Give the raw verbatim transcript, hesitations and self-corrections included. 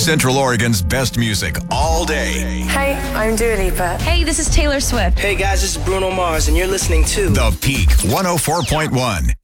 Central Oregon's best music all day. Hey, I'm Dua Lipa. Hey, this is Taylor Swift. Hey guys, this is Bruno Mars, and you're listening to The Peak one oh four point one.